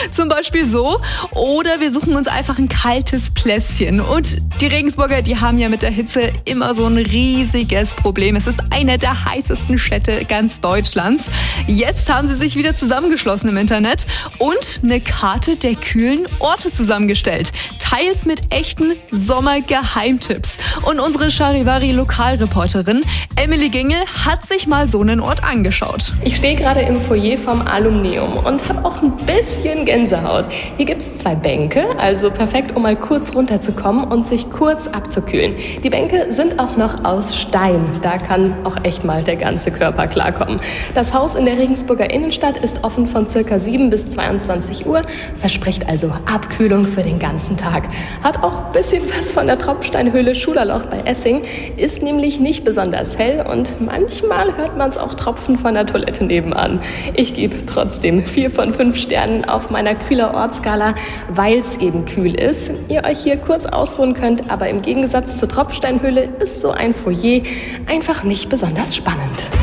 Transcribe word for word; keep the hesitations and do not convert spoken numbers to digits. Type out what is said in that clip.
Zum Beispiel so. Oder wir suchen uns einfach ein kaltes Plätzchen. Und die Regensburger, die haben ja mit der Hitze immer so ein riesiges Problem. Es ist einer der heißesten Städte ganz Deutschlands. Jetzt haben sie sich wieder zusammengeschlossen im Internet und eine Karte der kühlen Orte zusammengestellt. Teils mit echten Sommergeheimtipps. Und unsere Charivari-Lokalreporterin Emily Gingel hat sich mal so einen Ort angeschaut. Ich stehe gerade im Foyer vom Alumneum und habe auch ein bisschen Gänsehaut. Hier gibt es zwei Bänke, also perfekt, um mal kurz runterzukommen und sich kurz abzukühlen. Die Bänke sind auch noch aus Stein. Da kann auch echt mal der ganze Körper klarkommen. Das Haus in der Regensburger Innenstadt ist offen von circa sieben bis zweiundzwanzig Uhr, verspricht also Abkühlung für den ganzen Tag. Hat auch ein bisschen was von der Tropfsteinhöhle Schulerloch bei Essing, ist nämlich nicht besonders hell und manchmal hört man es auch tropfen von der Toilette nebenan. Ich gebe trotzdem vier von fünf Sternen auf meiner kühler Ortskala, weil es eben kühl ist. Ihr euch hier kurz ausruhen könnt, aber im Gegensatz zur Tropfsteinhöhle ist so ein Foyer einfach nicht besonders spannend.